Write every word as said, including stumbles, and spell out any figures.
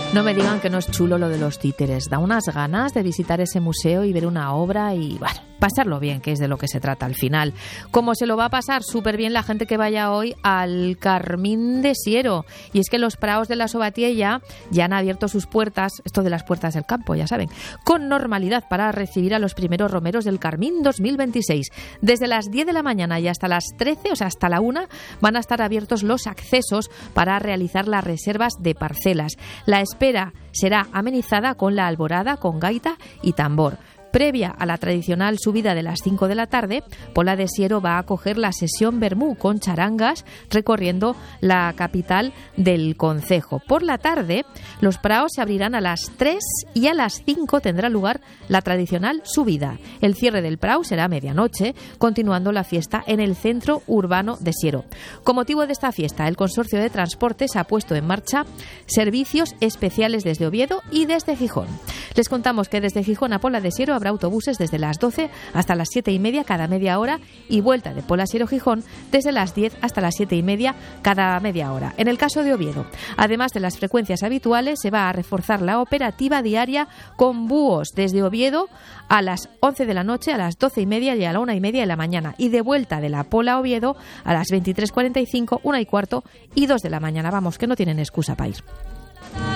No me digan que no es chulo lo de los títeres. Da unas ganas de visitar ese museo y ver una obra y, bueno, pasarlo bien, que es de lo que se trata al final. Como se lo va a pasar súper bien la gente que vaya hoy al Carmín de Siero. Y es que los praos de la Sobatilla ya han abierto sus puertas, esto de las puertas del campo, ya saben, con normalidad para recibir a los primeros romeros del Carmín dos mil veintiséis. Desde las diez de la mañana y hasta las trece, o sea, hasta la una, van a estar abiertos los accesos para realizar las reservas de parcelas. La espera será amenizada con la alborada, con gaita y tambor. Previa a la tradicional subida de las cinco de la tarde, Pola de Siero va a acoger la sesión Bermú con charangas recorriendo la capital del concejo. Por la tarde, los praos se abrirán a las tres y a las cinco tendrá lugar la tradicional subida. El cierre del prao será a medianoche, continuando la fiesta en el centro urbano de Siero. Con motivo de esta fiesta, el Consorcio de Transportes ha puesto en marcha servicios especiales desde Oviedo y desde Gijón. Les contamos que desde Gijón a Pola de Siero habrá autobuses desde las doce hasta las siete y media cada media hora y vuelta de Pola Siero Gijón desde las diez hasta las siete y media cada media hora. En el caso de Oviedo, además de las frecuencias habituales, se va a reforzar la operativa diaria con búhos desde Oviedo a las once de la noche, a las doce y media y a la una y media de la mañana, y de vuelta de la Pola a Oviedo a las veintitrés cuarenta y cinco, una y cuarto y dos de la mañana. Vamos, que no tienen excusa para ir.